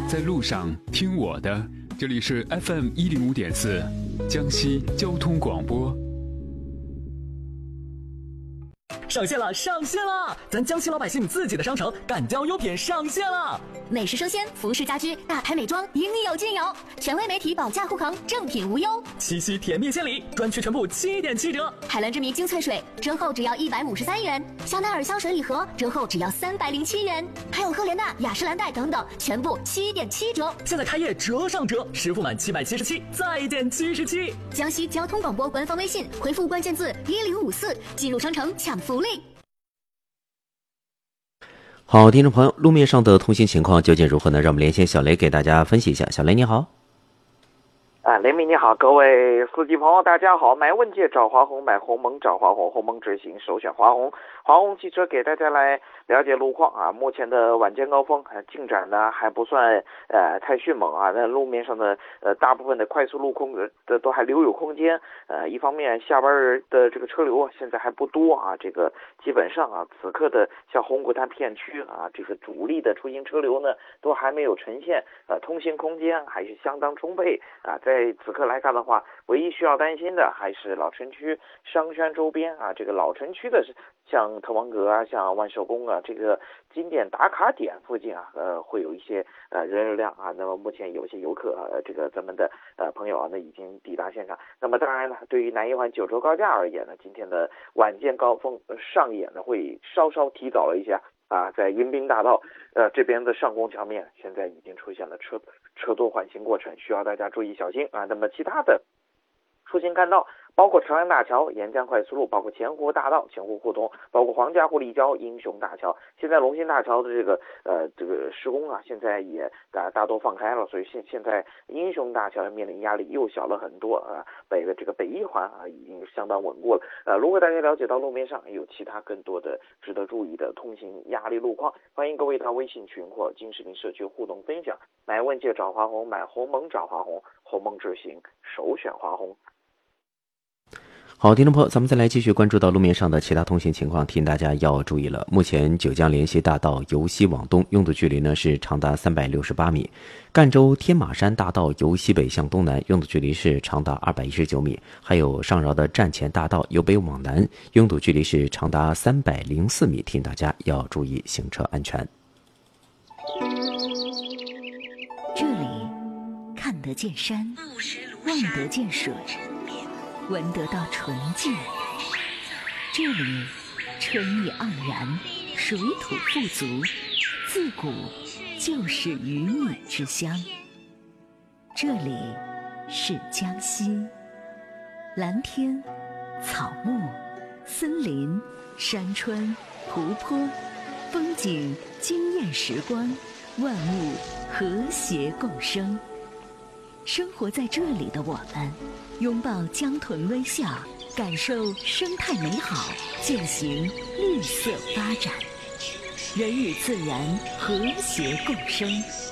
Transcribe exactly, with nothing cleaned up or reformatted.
在路上听我的，这里是 F M 一零五点四，江西交通广播。 上线了，上线了！咱江西老百姓自己的商城干胶优品上线了， 美食生鲜、服饰家居、大牌美妆，应有尽有。权威媒体保驾护航，正品无忧。 七夕甜蜜献礼，专区全部七点七折。 海蓝之谜精粹水折后只要一百五十三元，香奈儿香水礼盒折后只要三百零七元，还有赫莲娜、雅诗兰黛等等，全部七点七折。 现在开业折上折，实付满七百七十七再减七十七。 江西交通广播官方微信回复关键字一零五四，进入商城抢福利。 好，听众朋友，路面上的通行情况究竟如何呢？让我们连线小雷给大家分析一下。小雷你好。 啊，雷鸣你好，各位司机朋友大家好。买问界找华虹，买鸿蒙找华虹，鸿蒙执行首选华虹。华虹汽车给大家来了解路况啊，目前的晚间高峰啊进展呢还不算呃太迅猛啊，那路面上的呃大部分的快速路空的都还留有空间。呃，一方面下班的这个车流啊现在还不多啊，这个基本上啊此刻的像红谷滩片区啊这个主力的出行车流呢都还没有呈现，呃通行空间还是相当充沛啊。在此刻来看的话，唯一需要担心的还是老城区商圈周边啊，这个老城区的像特王阁啊，像万寿宫啊，这个景点打卡点附近啊，呃，会有一些呃人流量啊。那么目前有些游客，呃，这个咱们的呃朋友啊，那已经抵达现场。那么当然呢，对于南一环九州高架而言呢，今天的晚间高峰上演呢会稍稍提早了一些啊，在迎宾大道呃这边的上宫桥面，现在已经出现了车车多缓行过程，需要大家注意小心啊。那么其他的出行干道包括长江大桥、沿江快速路，包括前湖大道、前湖互通，包括黄家湖立交、英雄大桥。现在龙兴大桥的这个呃这个施工啊，现在也大大多放开了，所以现现在英雄大桥面临压力又小了很多啊。北的这个北一环啊已经相当稳固了。呃，如果大家了解到路面上有其他更多的值得注意的通行压力路况，欢迎各位到微信群或金视频社区互动分享。买问界找华虹，买鸿蒙找华虹，鸿蒙智行首选华虹。 好，听众朋友，咱们再来继续关注到路面上的其他通行情况，提醒大家要注意了。目前九江联西大道由西往东拥堵距离呢是长达三百六十八米，赣州天马山大道由西北向东南拥堵距离是长达二百一十九米，还有上饶的站前大道由北往南拥堵距离是长达三百零四米，提醒大家要注意行车安全。 这里看得见山，望得见水，闻得到纯净，这里春意盎然，水土富足，自古就是鱼米之乡。这里是江西，蓝天、草木、森林、山川、湖泊，风景惊艳时光，万物和谐共生。生活在这里的我们，拥抱江豚微笑，感受生态美好，践行绿色发展，人与自然和谐共生。